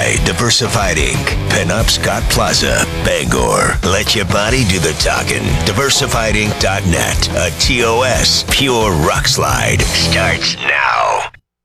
by Diversified Inc., Pinup Scott Plaza, Bangor. Let your body do the talking. DiversifiedInc.net. A TOS Pure Rock Slide starts now.